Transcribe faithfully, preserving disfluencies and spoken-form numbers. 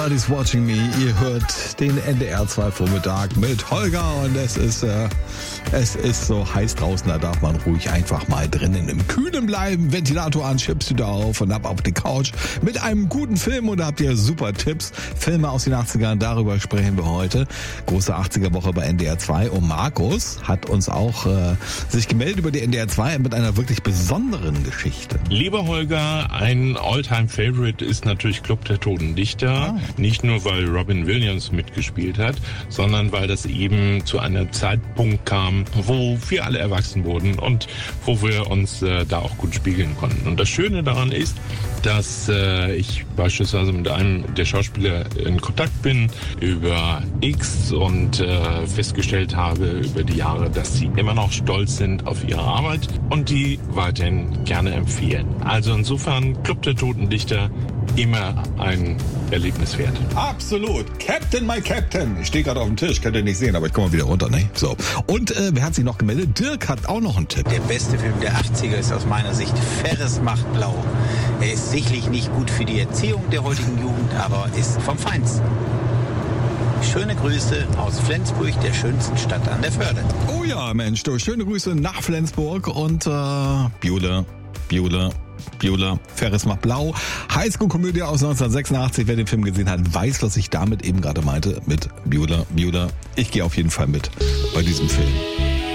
Somebody's Watching Me. Ihr hört den N D R zwei Vormittag mit Holger und es ist äh, es ist so heiß draußen, da darf man ruhig einfach mal drinnen im Kühlen bleiben. Ventilator an, Chipstüte auf und ab auf die Couch mit einem guten Film und da habt ihr super Tipps. Filme aus den achtzigern, darüber sprechen wir heute. Große achtziger-Woche bei N D R zwei und Markus hat uns auch äh, sich gemeldet über die N D R zwei mit einer wirklich besonderen Geschichte. Lieber Holger, ein All-Time-Favorite ist natürlich Club der Toten Dichter. Ah. Nicht nur, weil Robin Williams mitgespielt hat, sondern weil das eben zu einem Zeitpunkt kam, wo wir alle erwachsen wurden und wo wir uns äh, da auch gut spiegeln konnten. Und das Schöne daran ist, dass äh, ich beispielsweise mit einem der Schauspieler in Kontakt bin über X und äh, festgestellt habe über die Jahre, dass sie immer noch stolz sind auf ihre Arbeit und die weiterhin gerne empfehlen. Also insofern Club der Toten Dichter immer ein Erlebnis wert. Absolut. Captain, my Captain. Ich stehe gerade auf dem Tisch, könnt ihr nicht sehen, aber ich komme mal wieder runter, ne? So. Und äh, wer hat sich noch gemeldet? Dirk hat auch noch einen Tipp. Der beste Film der achtziger ist aus meiner Sicht Ferris macht blau. Er ist sicherlich nicht gut für die Erziehung der heutigen Jugend, aber ist vom Feinsten. Schöne Grüße aus Flensburg, der schönsten Stadt an der Förde. Oh ja, Mensch, du, schöne Grüße nach Flensburg und äh, Bjule, Bjule, Bjule, Ferris macht blau. Highschool-Komödie aus neunzehnhundertsechsundachtzig. Wer den Film gesehen hat, weiß, was ich damit eben gerade meinte mit Bjule, Bjule. Ich gehe auf jeden Fall mit bei diesem Film.